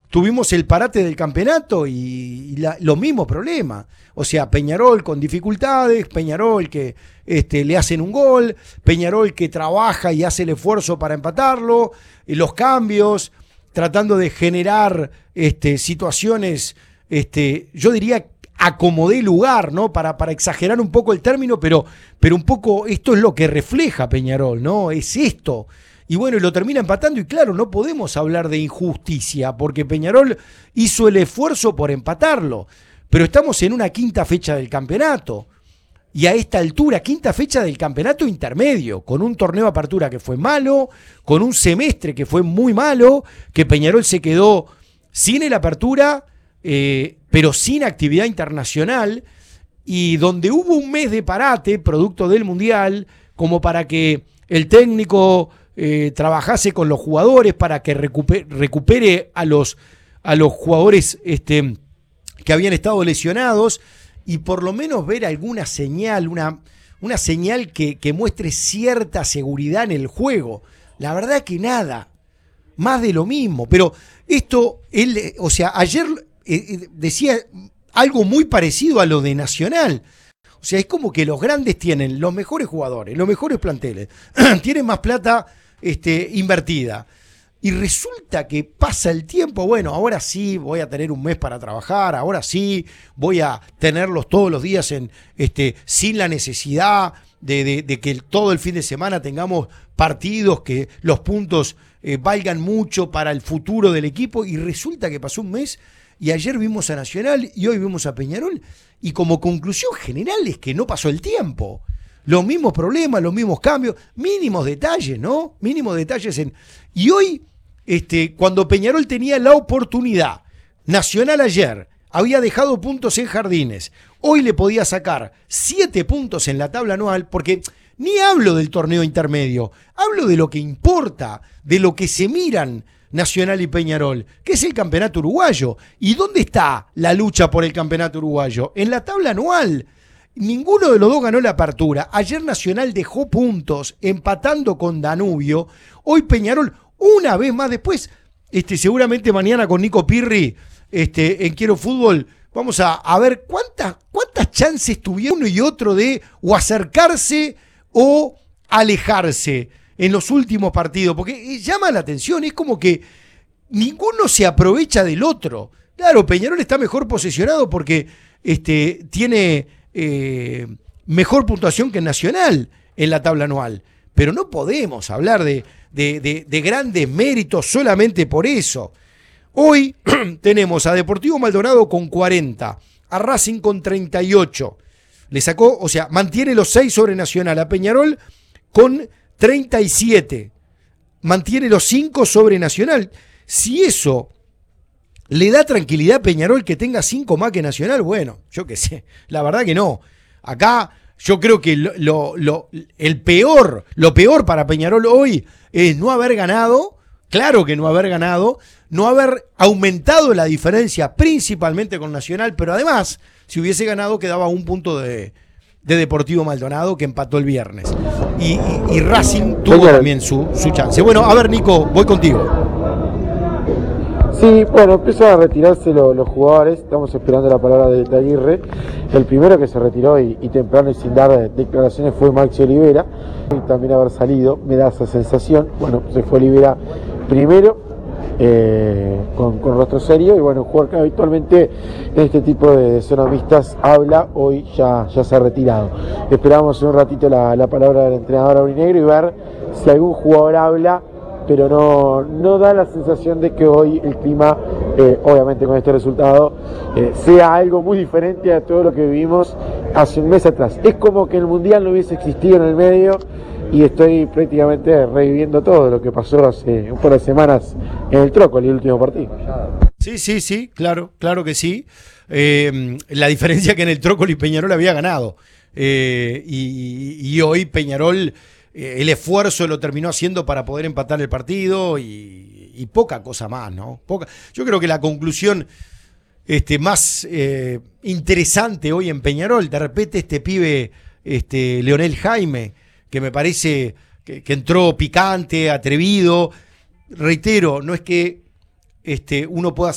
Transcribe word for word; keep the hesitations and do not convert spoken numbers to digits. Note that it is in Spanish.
tuvimos el parate del campeonato y, y la, los mismos problemas. O sea, Peñarol con dificultades, Peñarol que este, le hacen un gol, Peñarol que trabaja y hace el esfuerzo para empatarlo, y los cambios, tratando de generar este, situaciones, este, yo diría, acomodé lugar, ¿no? Para, para exagerar un poco el término, pero, pero un poco esto es lo que refleja Peñarol, ¿no? Es esto. Y bueno, y lo termina empatando, y claro, no podemos hablar de injusticia, porque Peñarol hizo el esfuerzo por empatarlo, pero estamos en una quinta fecha del campeonato, y a esta altura, quinta fecha del campeonato intermedio, con un torneo de apertura que fue malo, con un semestre que fue muy malo, que Peñarol se quedó sin el apertura, eh, pero sin actividad internacional, y donde hubo un mes de parate, producto del Mundial, como para que el técnico eh, trabajase con los jugadores, para que recupere, recupere a los, a los jugadores este, que habían estado lesionados, y por lo menos ver alguna señal, una, una señal que, que muestre cierta seguridad en el juego. La verdad que nada, más de lo mismo. Pero esto, él, o sea, ayer eh, decía algo muy parecido a lo de Nacional. O sea, es como que los grandes tienen los mejores jugadores, los mejores planteles, tienen más plata este, invertida. Y resulta que pasa el tiempo, bueno, ahora sí voy a tener un mes para trabajar, ahora sí voy a tenerlos todos los días en, este, sin la necesidad de, de, de que todo el fin de semana tengamos partidos, que los puntos eh, valgan mucho para el futuro del equipo, y resulta que pasó un mes y ayer vimos a Nacional y hoy vimos a Peñarol, y como conclusión general es que no pasó el tiempo. Los mismos problemas, los mismos cambios, mínimos detalles, ¿no? Mínimos detalles en... Y hoy, este, cuando Peñarol tenía la oportunidad, Nacional ayer había dejado puntos en Jardines, hoy le podía sacar siete puntos en la tabla anual, porque ni hablo del torneo intermedio, hablo de lo que importa, de lo que se miran Nacional y Peñarol, que es el campeonato uruguayo. ¿Y dónde está la lucha por el campeonato uruguayo? En la tabla anual. Ninguno de los dos ganó la apertura. Ayer Nacional dejó puntos empatando con Danubio. Hoy Peñarol, una vez más después, este, seguramente mañana con Nico Pirri este, en Quiero Fútbol, vamos a, a ver cuántas, cuántas chances tuvieron uno y otro de o acercarse o alejarse en los últimos partidos, porque llama la atención, es como que ninguno se aprovecha del otro. Claro, Peñarol está mejor posicionado porque este, tiene eh, mejor puntuación que Nacional en la tabla anual, pero no podemos hablar de, de, de, de grandes méritos solamente por eso. Hoy tenemos a Deportivo Maldonado con cuarenta, a Racing con treinta y ocho, le sacó, o sea, mantiene los seis sobre Nacional, a Peñarol con treinta y siete, mantiene los cinco sobre Nacional. Si eso le da tranquilidad a Peñarol que tenga cinco más que Nacional, bueno, yo qué sé, la verdad que no. Acá yo creo que lo, lo, lo, el peor, lo peor para Peñarol hoy es no haber ganado, claro que no haber ganado, no haber aumentado la diferencia principalmente con Nacional, pero además, si hubiese ganado quedaba un punto de... de Deportivo Maldonado, que empató el viernes. Y, y, y Racing tuvo bueno, también su, su chance. Bueno, a ver, Nico, voy contigo. Sí, bueno, empiezan a retirarse lo, los jugadores. Estamos esperando la palabra de, de Aguirre. El primero que se retiró y, y temprano y sin dar declaraciones fue Maxi Olivera. Y también haber salido, me da esa sensación. Bueno, se fue Olivera primero. Eh, con, con rostro serio, y bueno, un jugador que habitualmente en este tipo de, de zona mixtas habla, hoy ya, ya se ha retirado. Esperamos un ratito la, la palabra del entrenador aurinegro y ver si algún jugador habla, pero no, no da la sensación de que hoy el clima, eh, obviamente con este resultado, eh, sea algo muy diferente a todo lo que vivimos hace un mes atrás. Es como que el Mundial no hubiese existido en el medio, y estoy prácticamente reviviendo todo lo que pasó hace un par de semanas en el Trócoli, el último partido. Sí, sí, sí, claro, claro que sí. Eh, la diferencia que en el Trócoli Peñarol había ganado. Eh, y, y hoy Peñarol, eh, el esfuerzo lo terminó haciendo para poder empatar el partido y, y poca cosa más, ¿no? Poca. Yo creo que la conclusión este, más eh, interesante hoy en Peñarol, de repente este pibe, este, Leonel Jaime, que me parece que, que entró picante, atrevido. Reitero, no es que este, uno pueda